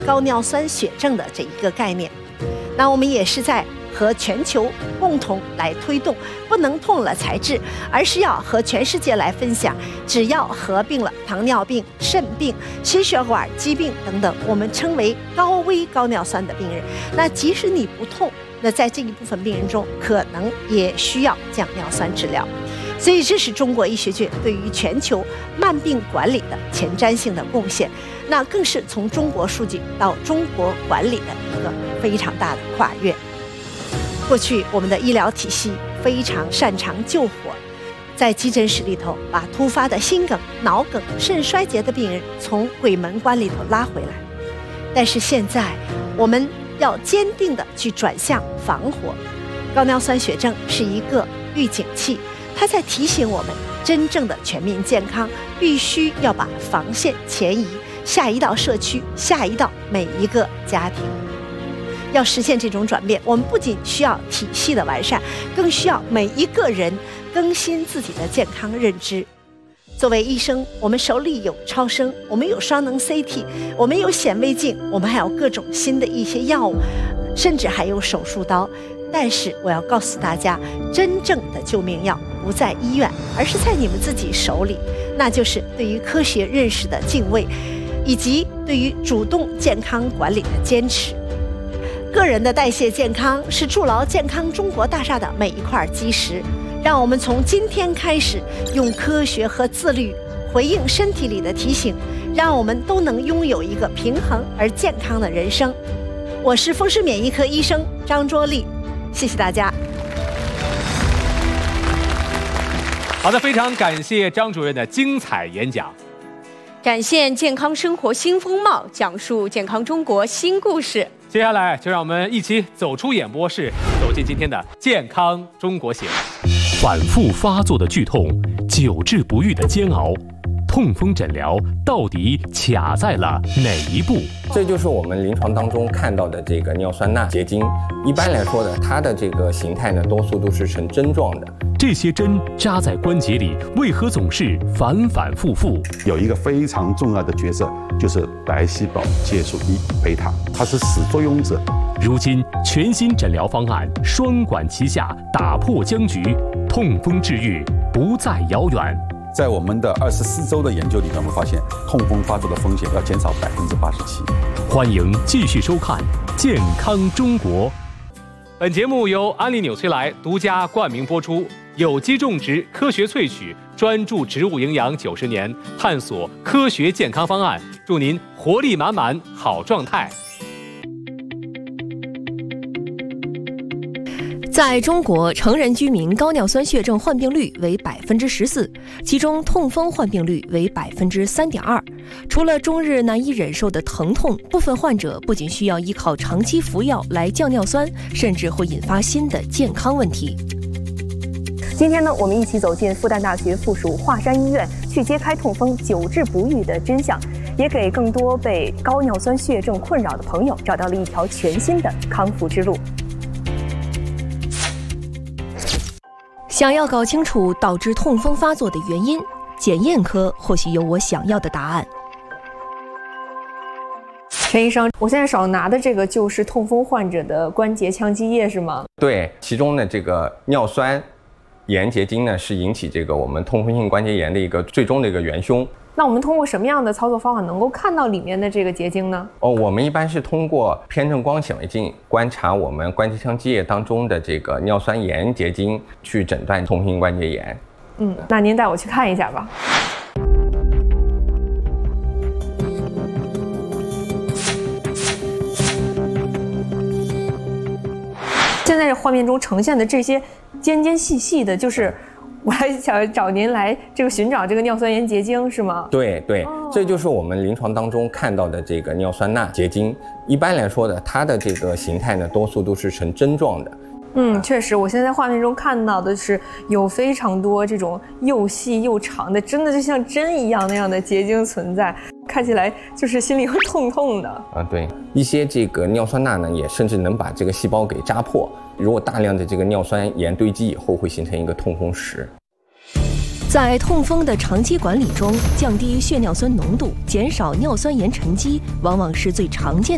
高尿酸血症的这一个概念。那我们也是在和全球共同来推动不能痛了才治，而是要和全世界来分享，只要合并了糖尿病、肾病、心血管疾病等等，我们称为高危高尿酸的病人，那即使你不痛，那在这一部分病人中可能也需要降尿酸治疗。所以这是中国医学界对于全球慢病管理的前瞻性的贡献，那更是从中国数据到中国管理的一个非常大的跨越。过去我们的医疗体系非常擅长救火，在急诊室里头把突发的心梗、脑梗、肾衰竭的病人从鬼门关里头拉回来，但是现在我们要坚定地去转向防火。高尿酸血症是一个预警器，它在提醒我们，真正的全民健康必须要把防线前移，下移到社区，下移到每一个家庭。要实现这种转变，我们不仅需要体系的完善，更需要每一个人更新自己的健康认知。作为医生，我们手里有超声，我们有双能 CT， 我们有显微镜，我们还有各种新的一些药物，甚至还有手术刀。但是我要告诉大家，真正的救命药不在医院，而是在你们自己手里，那就是对于科学认识的敬畏，以及对于主动健康管理的坚持。个人的代谢健康是筑牢健康中国大厦的每一块基石，让我们从今天开始，用科学和自律回应身体里的提醒，让我们都能拥有一个平衡而健康的人生。我是风湿免疫科医生张卓丽，谢谢大家。 好的，非常感谢张主任的精彩演讲， 展现健康生活新风貌，讲述健康中国新故事。 接下来就让我们一起走出演播室，走进今天的健康中国行。 反复发作的剧痛，久治不愈的煎熬，痛风诊疗到底卡在了哪一步？ 这就是我们临床当中看到的这个尿酸钠结晶。一般来说呢，它的这个形态呢，多数都是呈针状的。 这些针扎在关节里，为何总是反反复复？ 有一个非常重要的角色，就是白细胞介素1贝塔，它是始作俑者。 如今全新诊疗方案双管齐下，打破僵局，痛风治愈不再遥远。 在我们的24周的研究里面，我们发现痛风发作的风险要减少87%。 欢迎继续收看《健康中国》。 本节目由安利纽崔莱独家冠名播出，有机种植科学萃取，专注植物营养90年，探索科学健康方案，祝您活力满满，好状态。 在中国，成人居民高尿酸血症患病率为14%，其中痛风患病率为3.2%。除了终日难以忍受的疼痛，部分患者不仅需要依靠长期服药来降尿酸，甚至会引发新的健康问题。 今天呢，我们一起走进复旦大学附属华山医院，去揭开痛风久治不愈的真相，也给更多被高尿酸血症困扰的朋友找到了一条全新的康复之路。 想要搞清楚导致痛风发作的原因，检验科或许有我想要的答案。 陈医生，我现在手拿的这个就是痛风患者的关节腔积液是吗？ 对，其中呢这个尿酸盐结晶呢是引起这个我们痛风性关节炎的一个最终的一个元凶。 那我们通过什么样的操作方法能够看到里面的这个结晶呢？ 我们一般是通过偏振光显微镜观察我们关节腔积液当中的这个尿酸盐结晶，去诊断痛风性关节炎。 那您带我去看一下吧。现在画面中呈现的这些尖尖细细的，就是我还想找您来这个寻找这个尿酸盐结晶是吗？ 对对，这就是我们临床当中看到的这个尿酸钠结晶。一般来说的，它的这个形态呢，多数都是呈针状的。 确实，我现在画面中看到的是有非常多这种又细又长的，真的就像针一样那样的结晶存在，看起来就是心里会痛痛的。 对，一些这个尿酸钠呢，也甚至能把这个细胞给扎破。如果大量的这个尿酸盐堆积以后，会形成一个痛风石。 在痛风的长期管理中，降低血尿酸浓度，减少尿酸盐沉积，往往是最常见的